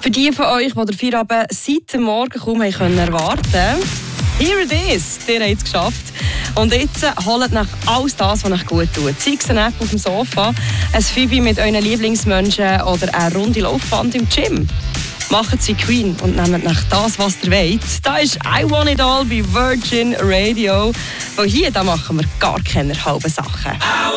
Für die von euch, die den Feierabend seit dem Morgen kaum erwarten konnten, here it is, ihr habt es geschafft. Und jetzt holt nach alles das, was euch gut tut. Sei es eine App auf dem Sofa, ein Fibi mit euren Lieblingsmenschen oder eine runde Laufband im Gym. Macht sie Queen und nehmt nach das, was ihr wollt. Da ist I Want It All bei Virgin Radio. Weil hier da machen wir gar keine halben Sachen.